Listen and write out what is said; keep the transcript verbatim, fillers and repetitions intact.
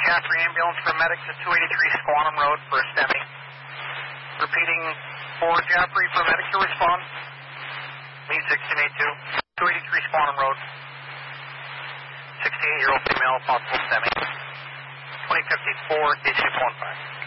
Jaffrey ambulance for medics at two eighty-three Squantum Road for a STEMI. Repeating for Jaffrey for medics to respond. Lead sixteen eighty-two, two eighty-three Squantum Road. sixty-eight-year-old female, possible STEMI. twenty fifty-four, D C one five.